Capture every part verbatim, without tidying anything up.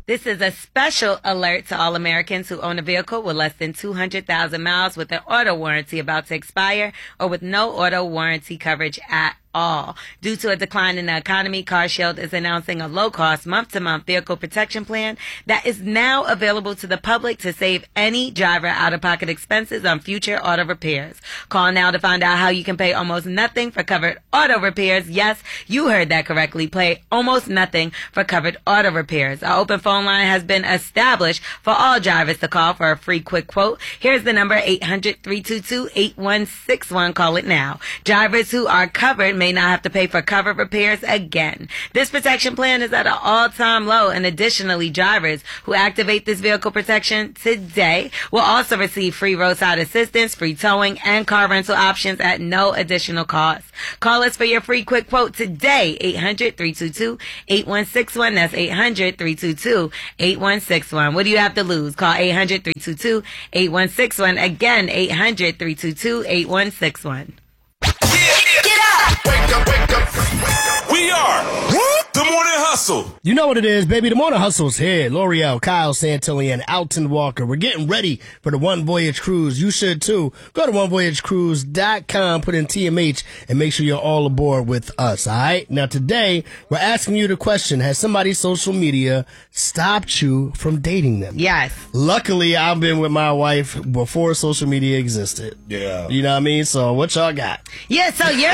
This is a special alert to all Americans who own a vehicle with less than two hundred thousand miles with an auto warranty about to expire or with no auto warranty coverage at all. Due to a decline in the economy, CarShield is announcing a low-cost month-to-month vehicle protection plan that is now available to the public to save any driver out-of-pocket expenses on future auto repairs. Call now to find out how you can pay almost nothing for covered auto repairs. Yes, you heard that correctly. Pay almost nothing for covered auto repairs. Our open phone line has been established for all drivers to call for a free quick quote. Here's the number, eight hundred, three two two, eight one six one. Call it now. Drivers who are covered may not have to pay for covered repairs again. This protection plan is at an all-time low, and additionally, drivers who activate this vehicle protection today will also receive free roadside assistance, free towing, and car rental options at no additional cost. Call us for your free quick quote today, eight hundred, three two two, eight one six one. That's eight hundred, three two two, eight one six one. What do you have to lose? Call eight hundred, three two two, eight one six one. Again, eight hundred, three two two, eight one six one. Get up! Wake up, wake up. We are the Morning Hustle. You know what it is, baby. The Morning Hustle's here. L'Oreal, Kyle Santilli, and Alton Walker. We're getting ready for the One Voyage Cruise. You should, too. Go to one voyage cruise dot com, put in T M H, and make sure you're all aboard with us, all right? Now, today, we're asking you the question, has somebody's social media stopped you from dating them? Yes. Luckily, I've been with my wife before social media existed. Yeah. You know what I mean? So, what y'all got? Yeah, so you're...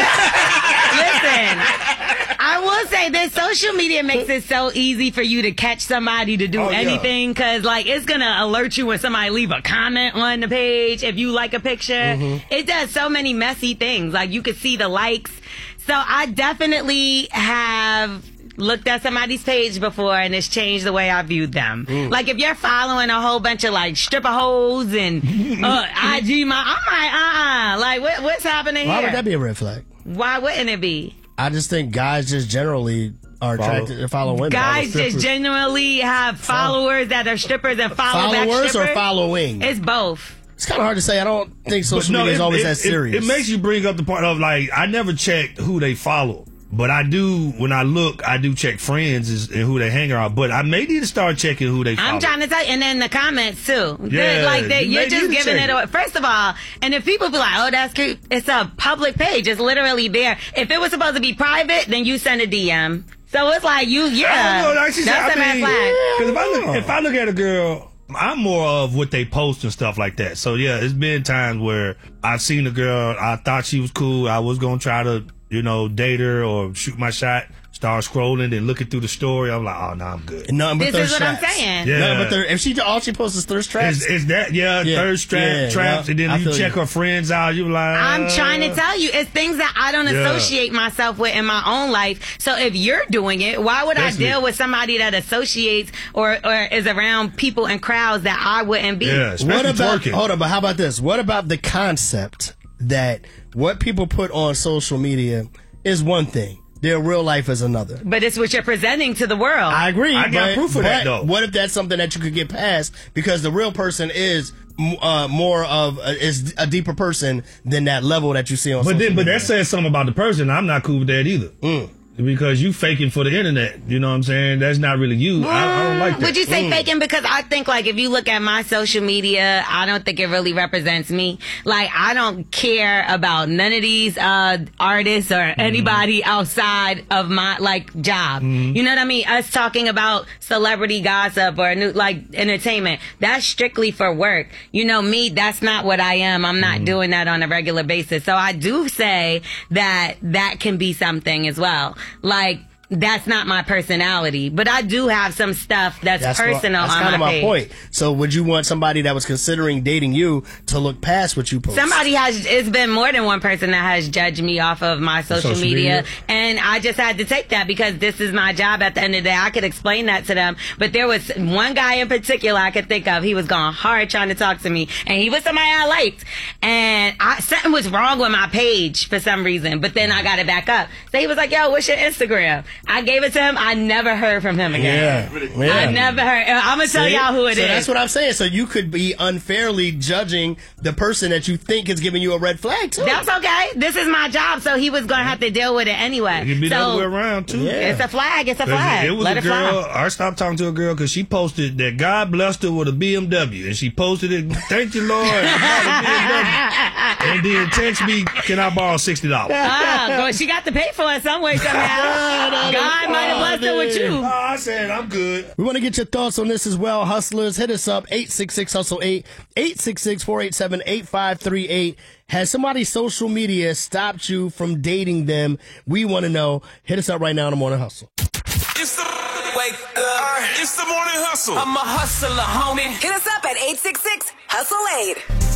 Listen... I will say this, social media makes it so easy for you to catch somebody to do oh, anything, because, like, it's going to alert you when somebody leave a comment on the page if you like a picture. Mm-hmm. It does so many messy things. Like, you could see the likes. So I definitely have looked at somebody's page before, and it's changed the way I viewed them. Mm. Like, if you're following a whole bunch of, like, stripper hoes and uh, I G, my, I'm like, uh-uh. Like, what, what's happening Why here? Why would that be a red flag? Why wouldn't it be? I just think guys just generally are attracted to follow women. Guys just genuinely have followers that are strippers and follow back strippers? Followers or following? It's both. It's kind of hard to say. I don't think social no, media is it, always it, that serious. It, it makes you bring up the part of, like, I never checked who they follow. But I do, when I look, I do check friends and who they hang around. But I may need to start checking who they follow. I'm trying to tell you, and then the comments too. Yeah, like they, you you're just giving it away. First of all, and if people be like, "Oh, that's cute," it's a public page. It's literally there. If it was supposed to be private, then you send a D M. So it's like you, yeah. I don't know, actually, that's I a mean, red flag. Because if I look, if I look at a girl, I'm more of what they post and stuff like that. So yeah, it's been times where I've seen a girl, I thought she was cool. I was gonna try to, you know, date her or shoot my shot. Start scrolling and looking through the story. I'm like, oh, no, I'm good. Nothing but this thirst is what traps. I'm saying. Yeah. No, but if she all she posts is thirst traps. Is, is that yeah, yeah. thirst trap, yeah, traps, yeah. and then I you check you. her friends out. You like, I'm uh, trying to tell you, it's things that I don't Yeah. associate myself with in my own life. So if you're doing it, why would That's I deal me. with somebody that associates or, or is around people and crowds that I wouldn't be? Yeah, especially What about? twerking. Hold on, but how about this? What about the concept that what people put on social media is one thing, their real life is another? But it's what you're presenting to the world. I agree. I got but, proof of that, but though. What if that's something that you could get past because the real person is uh, more of a, is a deeper person than that level that you see on But social then, but media? that says something about the person. I'm not cool with that either. Mm. Because you faking for the internet. You know what I'm saying? That's not really you. I, I don't like that. Would you say Mm. faking? Because I think, like, if you look at my social media, I don't think it really represents me. Like, I don't care about none of these uh, artists or Mm-hmm. anybody outside of my, like, job. Mm-hmm. You know what I mean? Us talking about celebrity gossip or, new, like, entertainment. That's strictly for work. You know, me, that's not what I am. I'm not Mm-hmm. doing that on a regular basis. So I do say that that can be something as well. Like, that's not my personality, but I do have some stuff that's, That's personal what, that's on kind my of my page. point. So would you want somebody that was considering dating you to look past what you post? Somebody has, it's been more than one person that has judged me off of my social, social media, media. and I just had to take that because this is my job at the end of the day. I could explain that to them, but there was one guy in particular I could think of. He was going hard trying to talk to me, and he was somebody I liked, and I, something was wrong with my page for some reason, but then I got it back up. So he was like, yo, what's your Instagram? I gave it to him. I never heard from him again. Yeah. yeah. I never heard. I'm going to tell See? y'all who it so is. That's what I'm saying. So you could be unfairly judging the person that you think is giving you a red flag, too. That's okay. This is my job, so he was going to have to deal with it anyway. It can be the so, other way around, too. Yeah. It's a flag. It's a flag. It was Let a it girl. fly. I stopped talking to a girl because she posted that God blessed her with a B M W, and she posted it. Thank you, Lord. And then text me, can I borrow sixty dollars? Ah, well, she got to pay for it some way, somehow. God might have blessed her with you. Oh, I said, I'm good. We want to get your thoughts on this as well. Hustlers, hit us up, eight six six, hustle eight, eight six six, four eight seven, eight five three eight. Has somebody's social media stopped you from dating them? We want to know. Hit us up right now on the Morning Hustle. It's the wake up. It's the Morning Hustle. I'm a hustler, homie. Hit us up at eight six six, hustle eight.